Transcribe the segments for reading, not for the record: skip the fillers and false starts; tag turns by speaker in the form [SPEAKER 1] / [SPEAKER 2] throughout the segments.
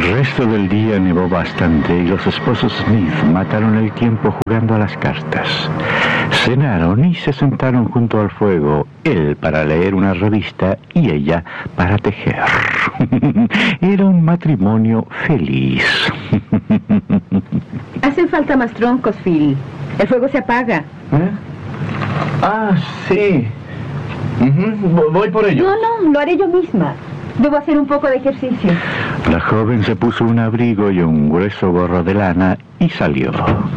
[SPEAKER 1] El resto del día nevó bastante y los esposos Smith mataron el tiempo jugando a las cartas. Cenaron y se sentaron junto al fuego, él para leer una revista y ella para tejer. Era un matrimonio feliz.
[SPEAKER 2] Hacen falta más troncos, Phil. El fuego se apaga.
[SPEAKER 3] Sí. Voy por ello.
[SPEAKER 2] No, lo haré yo misma. Debo hacer un poco de ejercicio.
[SPEAKER 1] La joven se puso un abrigo y un grueso gorro de lana y salió.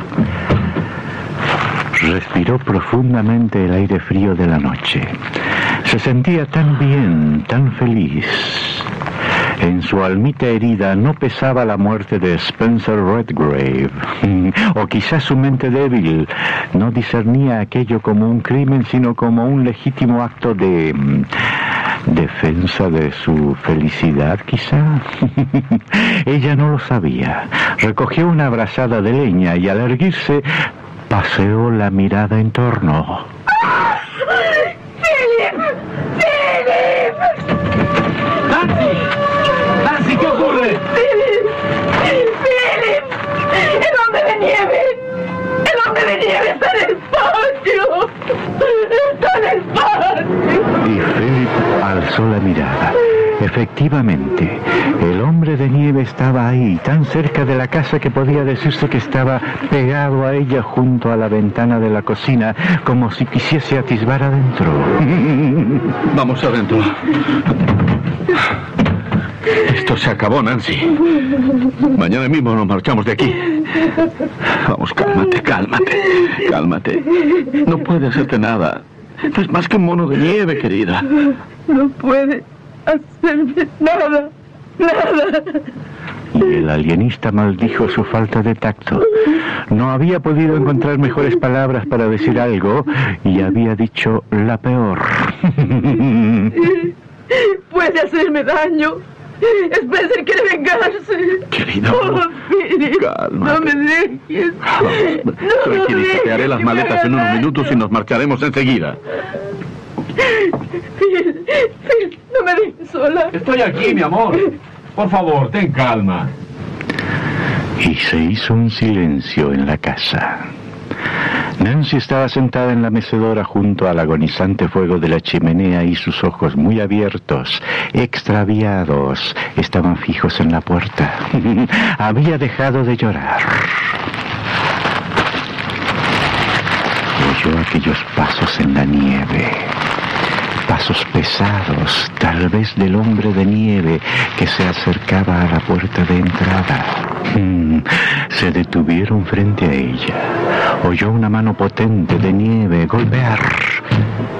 [SPEAKER 1] Respiró profundamente el aire frío de la noche. Se sentía tan bien, tan feliz. En su almita herida no pesaba la muerte de Spencer Redgrave. O quizás su mente débil no discernía aquello como un crimen, sino como un legítimo acto de defensa de su felicidad, quizá. Ella no lo sabía. Recogió una brazada de leña y al erguirse paseó la mirada en torno.
[SPEAKER 2] ¡Philip!
[SPEAKER 3] ¡Nancy, qué ocurre!
[SPEAKER 2] ¡Philip! ¡El hombre de nieve! ¡El hombre de nieve está en el patio! ¡Está en el patio!
[SPEAKER 1] Y Philip alzó la mirada. Efectivamente, el hombre de nieve estaba ahí, tan cerca de la casa que podía decirse que estaba pegado a ella junto a la ventana de la cocina, como si quisiese atisbar adentro.
[SPEAKER 3] Vamos adentro. Esto se acabó, Nancy. Mañana mismo nos marchamos de aquí. Vamos, cálmate. No puede hacerte nada. No es más que un mono de nieve, querida.
[SPEAKER 2] No puede hacerme nada.
[SPEAKER 1] Y el alienista maldijo su falta de tacto. No había podido encontrar mejores palabras para decir algo y había dicho la peor.
[SPEAKER 2] Puede hacerme daño. Spencer quiere vengarse.
[SPEAKER 3] Querido,
[SPEAKER 2] Philip,
[SPEAKER 3] cálmate.
[SPEAKER 2] no me dejes.
[SPEAKER 3] Tranquilízate, haré las maletas en unos minutos y nos marcharemos enseguida.
[SPEAKER 2] Phil, no me dejes sola.
[SPEAKER 3] Estoy aquí, mi amor. Por favor, ten calma.
[SPEAKER 1] Y se hizo un silencio en la casa. Nancy estaba sentada en la mecedora junto al agonizante fuego de la chimenea y sus ojos muy abiertos, extraviados, estaban fijos en la puerta. Había dejado de llorar. Oyó aquellos pasos en la nieve. Pasos pesados, tal vez del hombre de nieve que se acercaba a la puerta de entrada. Se detuvieron frente a ella. Oyó una mano potente de nieve golpear.